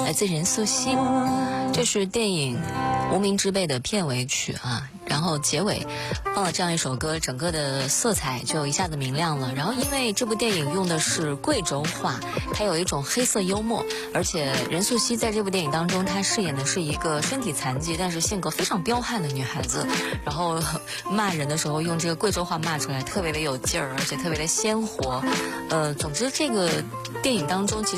来自任素汐，这是电影《无名之辈》的片尾曲啊。然后结尾放了这样一首歌，整个的色彩就一下子明亮了。然后因为这部电影用的是贵州话，它有一种黑色幽默，而且任素汐在这部电影当中，她饰演的是一个身体残疾但是性格非常彪悍的女孩子，然后骂人的时候用这个贵州话骂出来，特别的有劲儿，而且特别的鲜活。总之这个电影当中其实